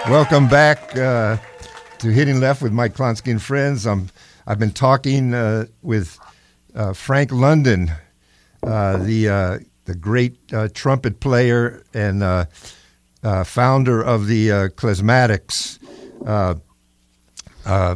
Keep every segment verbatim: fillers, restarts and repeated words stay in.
Welcome back uh, to Hitting Left with Mike Klonsky and Friends. I'm, I've been talking uh, with uh, Frank London, uh, the uh, the great uh, trumpet player and uh, uh, founder of the uh, Klezmatics. Uh, uh,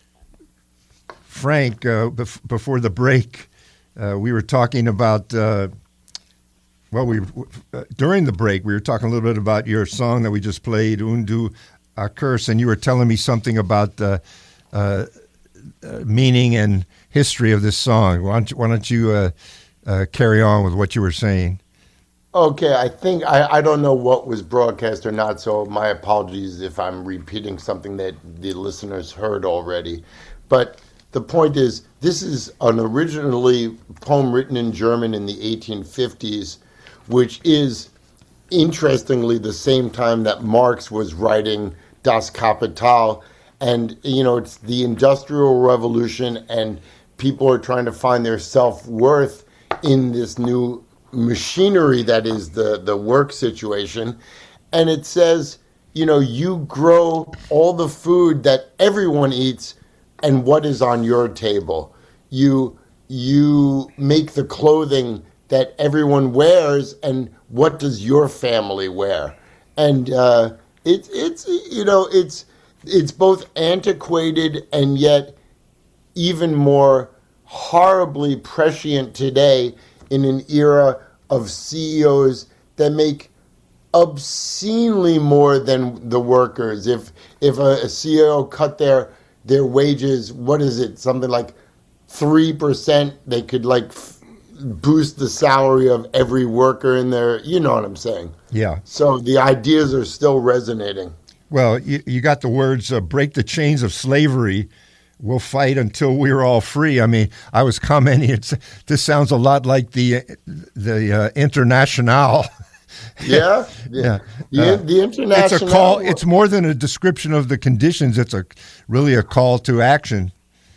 Frank, uh, bef- before the break, uh, we were talking about. Uh, Well, we uh, during the break, we were talking a little bit about your song that we just played, Undu Curse, and you were telling me something about the uh, uh, meaning and history of this song. Why don't you, why don't you uh, uh, carry on with what you were saying? Okay, I think, I, I don't know what was broadcast or not, so my apologies if I'm repeating something that the listeners heard already. But the point is, this is an originally poem written in German in the eighteen fifties, which is, interestingly, the same time that Marx was writing Das Kapital. And, you know, it's the Industrial Revolution, and people are trying to find their self-worth in this new machinery that is the, the work situation. And it says, you know, you grow all the food that everyone eats and what is on your table. You, you make the clothing that everyone wears, and what does your family wear? And uh, it's it's you know it's it's both antiquated and yet even more horribly prescient today in an era of C E Os that make obscenely more than the workers. If if a, a C E O cut their their wages, what is it? Something like three percent. They could like. Boost the salary of every worker in there. You know what I'm saying? Yeah. So the ideas are still resonating. Well, you, you got the words, uh, break the chains of slavery. We'll fight until we're all free. I mean, I was commenting, it's, this sounds a lot like the the uh, Internationale. Yeah. yeah. The, uh, the Internationale. It's a call. It's more than a description of the conditions. It's a really a call to action.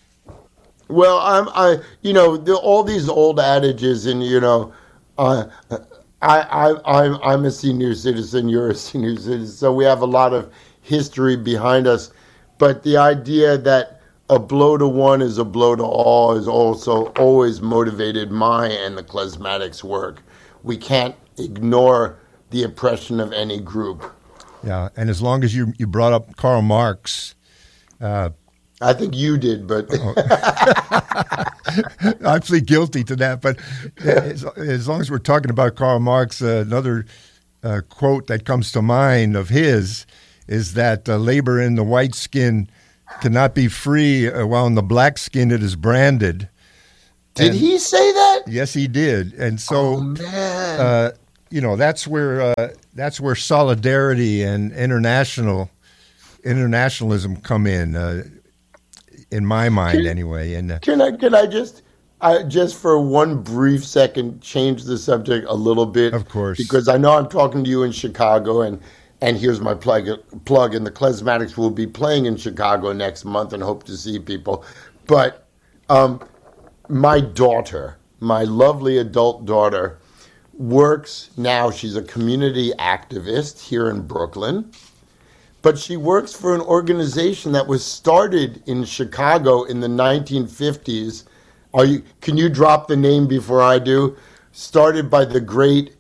Well, I'm, I, you know, the, all these old adages, and you know, uh, I, I, I'm, I'm a senior citizen. You're a senior citizen, so we have a lot of history behind us. But the idea that a blow to one is a blow to all is also always motivated my and the Klezmatics work. We can't ignore the oppression of any group. Yeah, and as long as you you brought up Karl Marx. Uh, I think you did, but I plead guilty to that. But as, as long as we're talking about Karl Marx, uh, another uh, quote that comes to mind of his is that uh, labor in the white skin cannot be free uh, while in the black skin it is branded. Did and, he say that? Yes, he did. And so, oh, man. Uh, you know, that's where uh, that's where solidarity and international internationalism come in. Uh, In my mind, can, anyway. And uh, can I can I just, I just for one brief second, change the subject a little bit? Of course, because I know I'm talking to you in Chicago, and and here's my plug. Plug, and the Klezmatics will be playing in Chicago next month, and hope to see people. But um, my daughter, my lovely adult daughter, works now. She's a community activist here in Brooklyn. But she works for an organization that was started in Chicago in the nineteen fifties. Are you? Can you drop the name before I do? Started by the great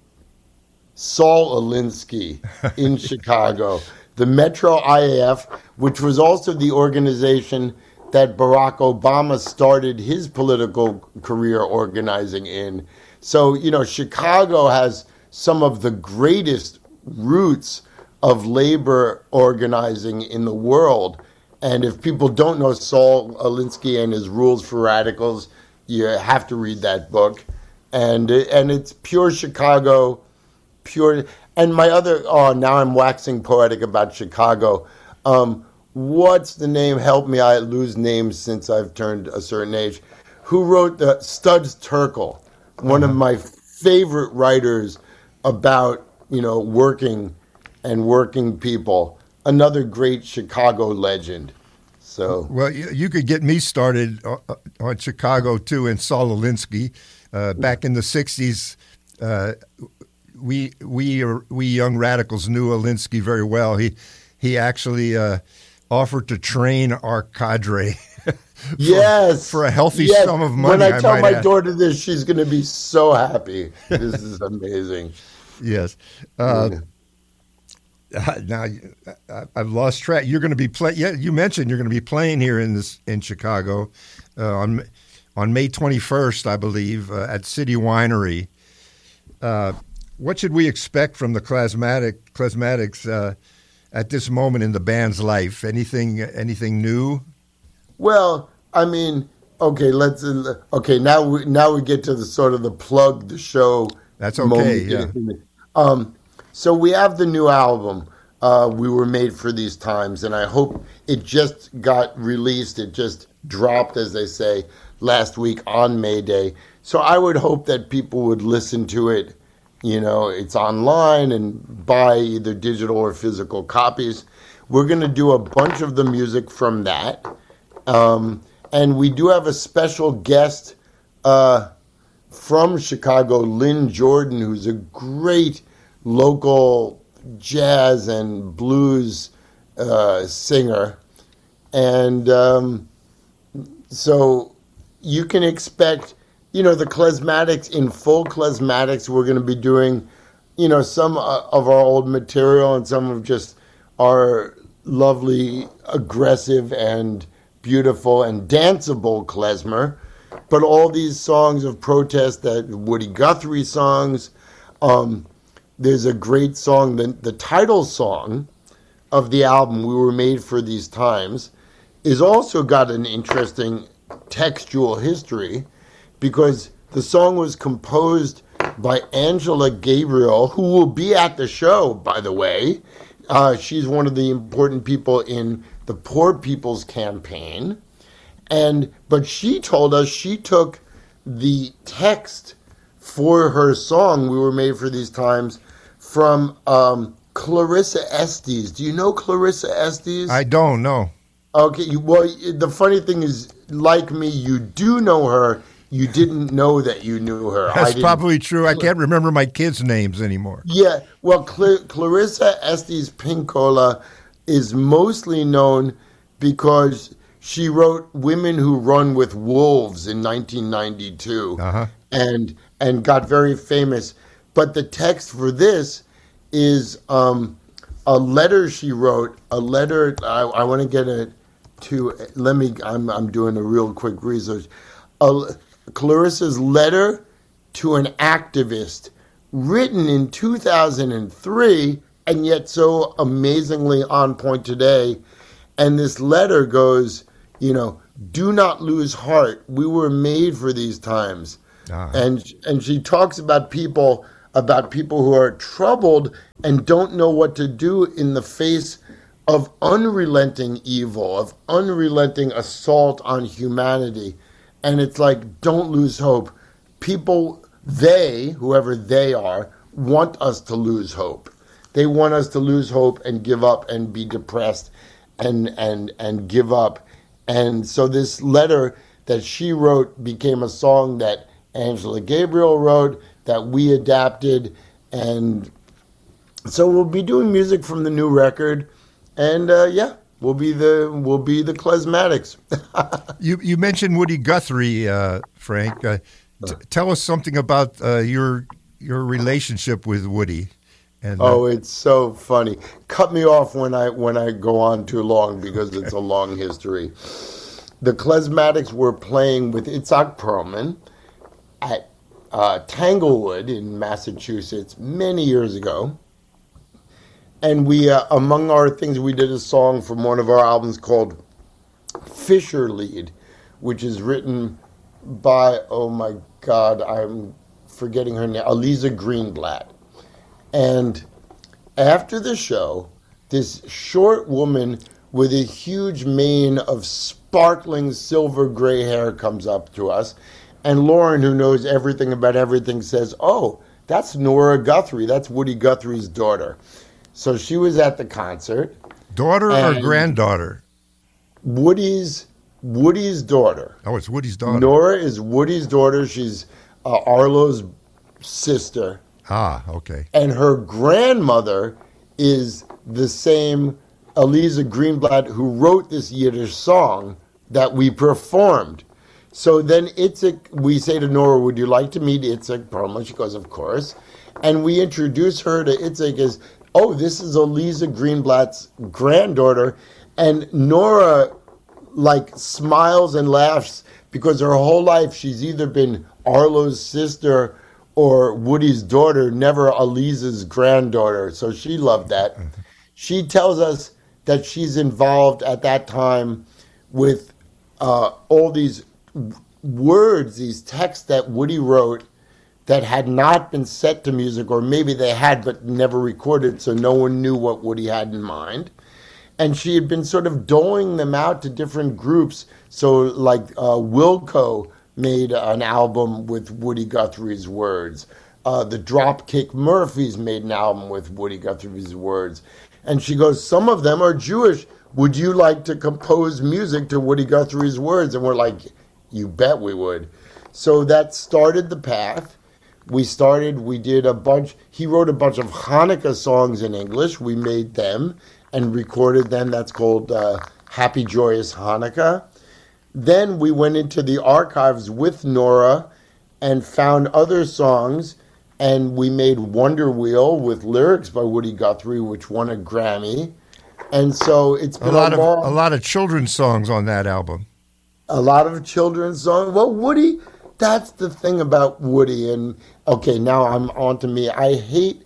Saul Alinsky in Chicago. The Metro I A F, which was also the organization that Barack Obama started his political career organizing in. So, you know, Chicago has some of the greatest roots of labor organizing in the world. And if people don't know Saul Alinsky and his Rules for Radicals, you have to read that book. And and it's pure Chicago, pure. And my other, oh, now I'm waxing poetic about Chicago. Um, what's the name? Help me, I lose names since I've turned a certain age. Who wrote the Studs Terkel, one uh-huh. of my favorite writers about, you know, working and working people, another great Chicago legend. So, well, you, you could get me started on Chicago too, and Saul Alinsky. Uh, back in the sixties, uh, we we we young radicals knew Alinsky very well. He he actually uh, offered to train our cadre. for, yes, for a healthy yes. sum of money. When I, I tell might my add. daughter this, she's going to be so happy. This is amazing. Yes. Uh, Yeah. Uh, now I- I've lost track. You're going to be play. Yeah, you mentioned you're going to be playing here in this in Chicago uh, on on May twenty-first, I believe, uh, at City Winery. Uh, what should we expect from the Klasmatic Klasmatics uh, at this moment in the band's life? Anything anything new? Well, I mean, okay, let's. Uh, okay, now we now we get to the sort of the plug the show. That's okay. moment. Yeah. Um, so we have the new album. Uh, we were made for these times, and I hope it just got released. It just dropped, as they say, last week on May Day. So I would hope that people would listen to it. You know, it's online and buy either digital or physical copies. We're going to do a bunch of the music from that. Um, and we do have a special guest uh, from Chicago, Lynn Jordan, who's a great local jazz and blues uh, singer. And um, so you can expect, you know, the Klasmatics in full Klasmatics. We're going to be doing, you know, some uh, of our old material and some of just our lovely, aggressive and beautiful and danceable klezmer. But all these songs of protest, that Woody Guthrie songs, um, there's a great song, the, the title song of the album, We Were Made for These Times, is also got an interesting textual history because the song was composed by Angela Gabriel, who will be at the show, by the way. Uh, she's one of the important people in the Poor People's Campaign. And but she told us she took the text for her song, We Were Made for These Times, from um, Clarissa Estes. Do you know Clarissa Estes? I don't know. Okay, you, well, the funny thing is, like me, you do know her. You didn't know that you knew her. That's probably true. I can't remember my kids' names anymore. Yeah, well, Cl- Clarissa Estes Pinkola is mostly known because she wrote Women Who Run with Wolves in nineteen ninety-two Uh-huh. and and got very famous. But the text for this is um, a letter she wrote, a letter, I, I want to get it to, let me, I'm, I'm doing a real quick research. A, Clarissa's letter to an activist written in two thousand three and yet so amazingly on point today. And this letter goes, you know, do not lose heart. We were made for these times. Uh-huh. And and she talks about people about people who are troubled and don't know what to do in the face of unrelenting evil, of unrelenting assault on humanity. And it's like, don't lose hope. People, they, whoever they are, want us to lose hope. They want us to lose hope and give up and be depressed and and and give up. And so this letter that she wrote became a song that Angela Gabriel wrote, that we adapted. And so we'll be doing music from the new record. And uh, yeah, we'll be the we'll be the Klasmatics. You you mentioned Woody Guthrie, uh, Frank. Uh, t- tell us something about uh, your your relationship with Woody. And, uh, oh, it's so funny. Cut me off when I when I go on too long because it's a long history. The Klasmatics were playing with Itzhak Perlman at uh, Tanglewood in Massachusetts many years ago. And we, uh, among our things, we did a song from one of our albums called Fisher Lead, which is written by, oh my God, I'm forgetting her name, Aliza Greenblatt. And after the show, this short woman with a huge mane of sparkling silver gray hair comes up to us. And Lauren, who knows everything about everything, says, oh, that's Nora Guthrie. That's Woody Guthrie's daughter. So she was at the concert. Daughter or granddaughter? Woody's Woody's daughter. Oh, it's Woody's daughter. Nora is Woody's daughter. She's uh, Arlo's sister. Ah, okay. And her grandmother is the same Eliza Greenblatt, who wrote this Yiddish song that we performed. So then Itzik, we say to Nora, would you like to meet Itzik Perlman? She goes, of course. And we introduce her to Itzik as, oh, this is Eliza Greenblatt's granddaughter. And Nora, like, smiles and laughs because her whole life she's either been Arlo's sister or Woody's daughter, never Eliza's granddaughter. So she loved that. She tells us that she's involved at that time with uh, all these words, these texts that Woody wrote that had not been set to music, or maybe they had but never recorded, so no one knew what Woody had in mind. And she had been sort of doling them out to different groups. So like uh, Wilco made an album with Woody Guthrie's words. Uh, the Dropkick Murphys made an album with Woody Guthrie's words. And she goes, some of them are Jewish. Would you like to compose music to Woody Guthrie's words? And we're like, you bet we would. So that started the path. We started, we did a bunch, he wrote a bunch of Hanukkah songs in English. We made them and recorded them. That's called uh, Happy Joyous Hanukkah. Then we went into the archives with Nora and found other songs, and we made Wonder Wheel with lyrics by Woody Guthrie, which won a Grammy. And so it's been a lot a, of long, a lot of children's songs on that album. A lot of children's songs. Well, Woody, that's the thing about Woody. And okay, now I'm on to me. I hate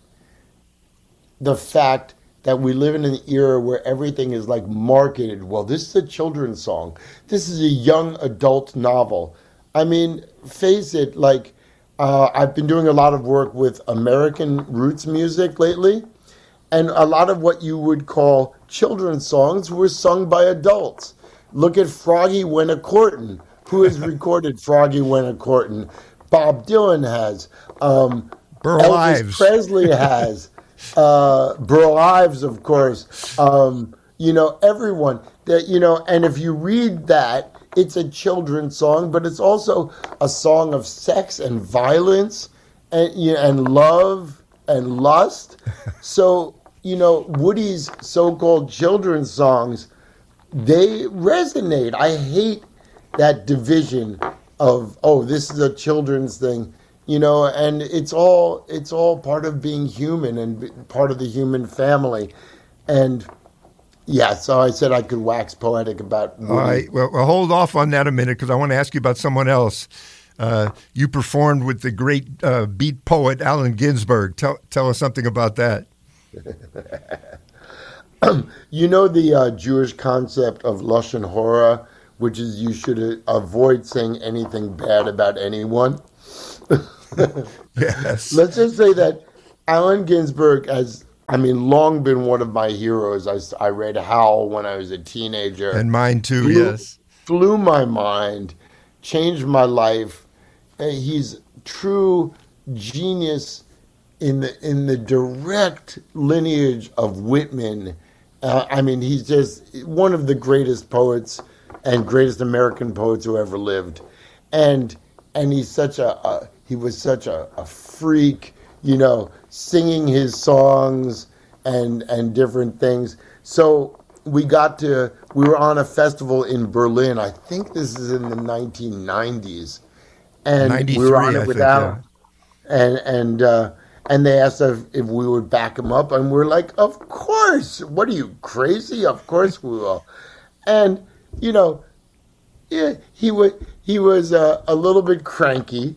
the fact that we live in an era where everything is like marketed. Well, this is a children's song. This is a young adult novel. I mean, face it, like uh, I've been doing a lot of work with American roots music lately, and a lot of what you would call children's songs were sung by adults. Look at Froggy Went A Courtin'. Who has recorded Froggy Went A Courtin'? Bob Dylan has. Um, Burl Elvis Ives. Presley has. uh, Burl Ives, of course. Um, you know, everyone. That you know, and if you read that, it's a children's song, but it's also a song of sex and violence and you know, and love and lust. So, you know, Woody's so-called children's songs, they resonate. I hate that division of, oh, this is a children's thing, you know, and it's all it's all part of being human and part of the human family. And yeah, so I said I could wax poetic about Woody. All right, well, well hold off on that a minute because I want to ask you about someone else. Uh, you performed with the great uh, beat poet Allen Ginsberg. Tell tell us something about that. You know the uh, Jewish concept of Lashon Hora, which is you should uh, avoid saying anything bad about anyone. Yes. Let's just say that Allen Ginsberg has, I mean, long been one of my heroes. I, I read Howl when I was a teenager. And mine too, Blew, yes. Blew my mind, changed my life. Uh, He's true genius in the in the direct lineage of Whitman. Uh, I mean, he's just one of the greatest poets and greatest American poets who ever lived. And and he's such a, a he was such a, a freak, you know, singing his songs and and different things. So we got to we were on a festival in Berlin. I think this is in the nineteen nineties, and we were on it without. Think, yeah. And and uh, and they asked us if we would back him up, and we're like, of course. What are you, crazy? Of course we will. And you know, yeah, he was he was uh, a little bit cranky.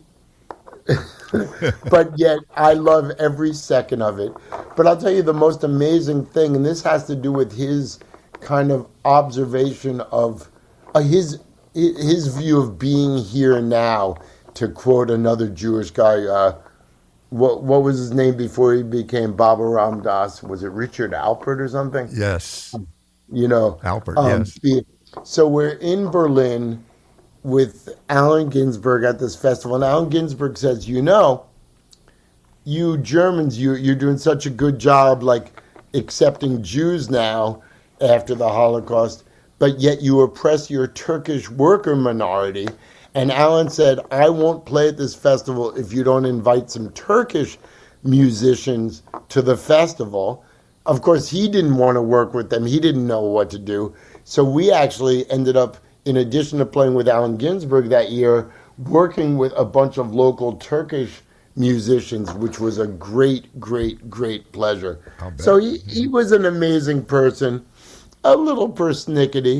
But yet I love every second of it. But I'll tell you the most amazing thing, and this has to do with his kind of observation of uh, his his view of being here now. To quote another Jewish guy, uh, what what was his name before he became Baba Ram Das? Was it Richard Alpert or something? Yes. You know, Alpert, um, yes. So we're in Berlin with Allen Ginsberg at this festival, and Allen Ginsberg says, you know, you Germans, you, you're doing such a good job, like, accepting Jews now after the Holocaust, but yet you oppress your Turkish worker minority. And Allen said, I won't play at this festival if you don't invite some Turkish musicians to the festival. of course, he didn't want to work with them. He didn't know what to do. So we actually ended up, in addition to playing with Allen Ginsberg that year, working with a bunch of local Turkish musicians, which was a great, great, great pleasure. So he, he was an amazing person, a little persnickety.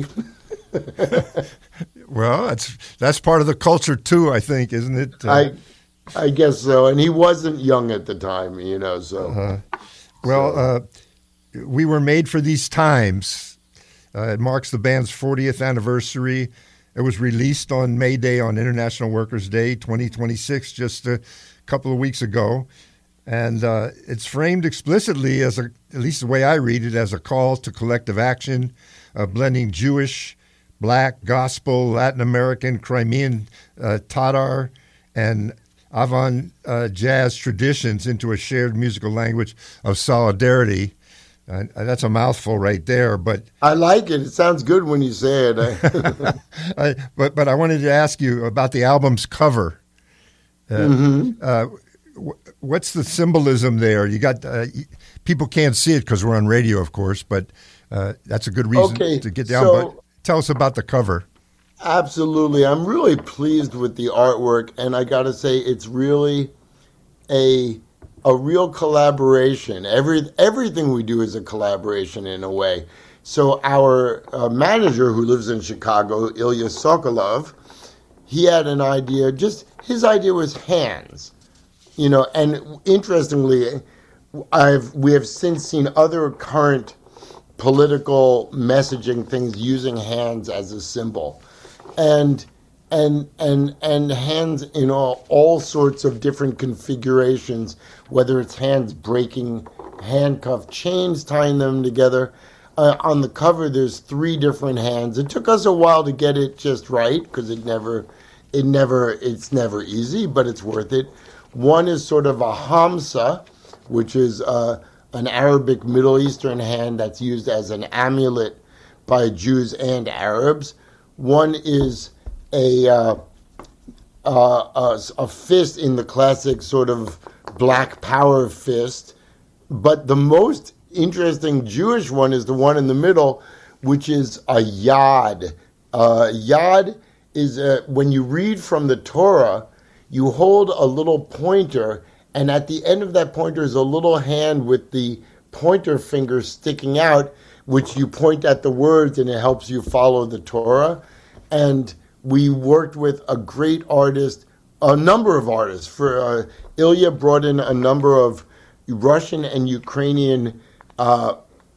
Well, that's that's part of the culture too, I think, isn't it? Uh, I I guess so. And he wasn't young at the time, you know, so. Uh-huh. Well, so. uh, we were made for these times. Uh, it marks the band's fortieth anniversary. It was released on May Day, on International Workers' Day, twenty twenty-six, just a couple of weeks ago. And uh, it's framed explicitly as, a, at least the way I read it, as a call to collective action, uh, blending Jewish, Black, gospel, Latin American, Crimean, uh, Tatar, and avant uh, jazz traditions into a shared musical language of solidarity. Uh, that's a mouthful right there, but I like it. It sounds good when you say it. I, but but I wanted to ask you about the album's cover. Uh, mm-hmm. uh, w- what's the symbolism there? You got uh, people can't see it because we're on radio, of course, but uh, that's a good reason okay, to get down. So, but tell us about the cover. Absolutely, I'm really pleased with the artwork, and I got to say, it's really a a real collaboration. Every everything we do is a collaboration in a way. So our uh, manager, who lives in Chicago, Ilya Sokolov, he had an idea. Just his idea was hands, you know. And interestingly, I've we have since seen other current political messaging things using hands as a symbol, and. And and and hands in all, all sorts of different configurations, whether it's hands breaking handcuff chains, tying them together. Uh, on the cover, there's three different hands. It took us a while to get it just right because it never, it never, it's never easy, but it's worth it. One is sort of a hamsa, which is uh, an Arabic Middle Eastern hand that's used as an amulet by Jews and Arabs. One is A, uh, uh, a a fist in the classic sort of black power fist, but the most interesting Jewish one is the one in the middle, which is a yad. Uh, yad is a, when you read from the Torah, you hold a little pointer, and at the end of that pointer is a little hand with the pointer finger sticking out, which you point at the words, and it helps you follow the Torah. And we worked with a great artist, a number of artists. For uh, Ilya brought in a number of Russian and Ukrainian uh,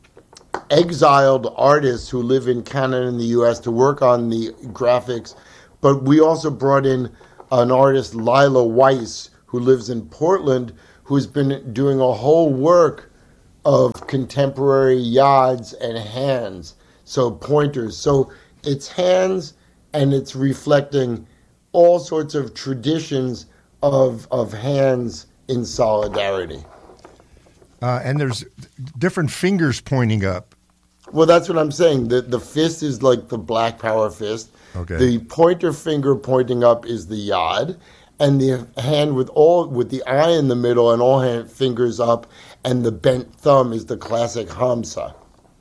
exiled artists who live in Canada and the U S to work on the graphics. But we also brought in an artist, Lila Weiss, who lives in Portland, who's been doing a whole work of contemporary yads and hands, so pointers. So it's hands, and it's reflecting all sorts of traditions of of hands in solidarity. Uh, and there's different fingers pointing up. Well, that's what I'm saying. The the fist is like the black power fist. Okay. The pointer finger pointing up is the yad, and the hand with all with the eye in the middle and all hand fingers up, and the bent thumb is the classic hamsa.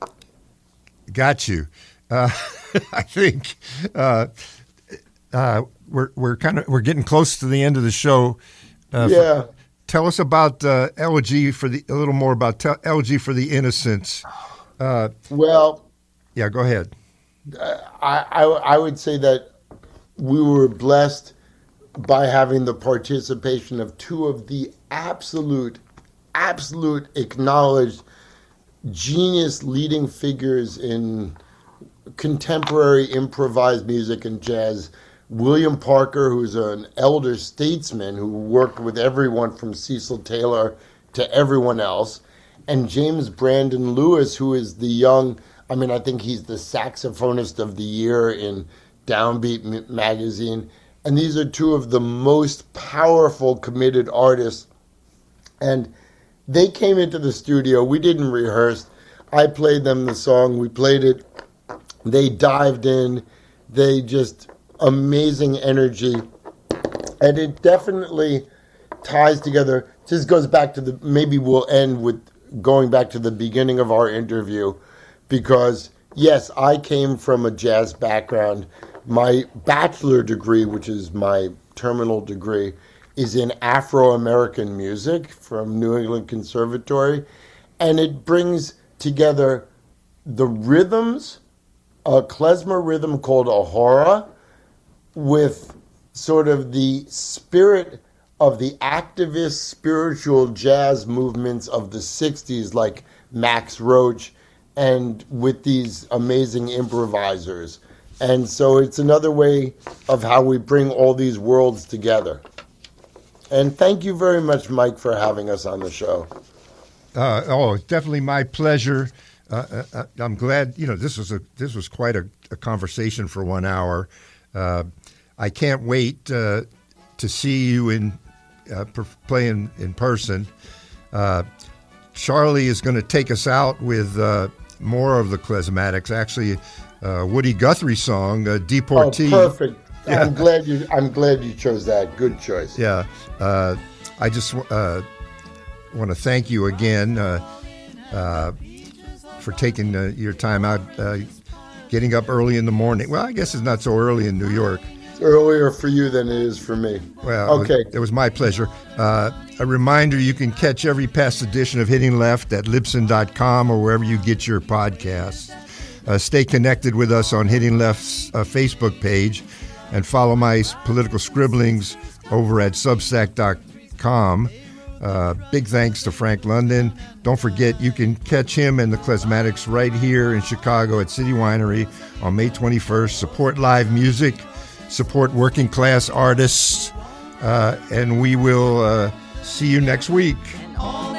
Got you. Uh, I think uh, uh, we're we're kind of we're getting close to the end of the show. Uh, yeah. For, tell us about uh, Elegy for the a little more about te- Elegy for the Innocents. Uh, well, yeah, go ahead. I, I I would say that we were blessed by having the participation of two of the absolute, absolute acknowledged genius leading figures in contemporary improvised music and jazz. William Parker, who's an elder statesman who worked with everyone from Cecil Taylor to everyone else, and James Brandon Lewis, who is the young, I mean, I think he's the saxophonist of the year in Downbeat magazine. And these are two of the most powerful, committed artists. And they came into the studio. We didn't rehearse. I played them the song. We played it. They dived in. They just, amazing energy. And it definitely ties together. Just goes back to the, maybe we'll end with going back to the beginning of our interview, because yes, I came from a jazz background. My bachelor degree, which is my terminal degree, is in Afro-American music from New England Conservatory, and it brings together the rhythms, a klezmer rhythm called a hora, with sort of the spirit of the activist spiritual jazz movements of the sixties, like Max Roach, and with these amazing improvisers. And so it's another way of how we bring all these worlds together. And thank you very much, Mike, for having us on the show. Uh, oh, definitely my pleasure. Uh, uh, I'm glad, you know, this was a this was quite a, a conversation for one hour. Uh, I can't wait uh, to see you in uh, per- playing in person. Uh, Charlie is going to take us out with uh, more of the klezmatics. Actually, uh, Woody Guthrie song, uh, Deportee. Oh, perfect. Yeah. I'm glad you. I'm glad you chose that. Good choice. Yeah, uh, I just uh, want to thank you again uh, uh, for taking uh, your time out, uh, getting up early in the morning. Well, I guess it's not so early in New York. It's earlier for you than it is for me. Well, okay. It was, it was my pleasure. Uh, a reminder: you can catch every past edition of Hitting Left at Libsyn dot com or wherever you get your podcasts. Uh, stay connected with us on Hitting Left's uh, Facebook page. And follow my political scribblings over at Substack dot com. Uh, big thanks to Frank London. Don't forget, you can catch him and the Klezmatics right here in Chicago at City Winery on May twenty-first. Support live music, support working class artists, uh, and we will uh, see you next week.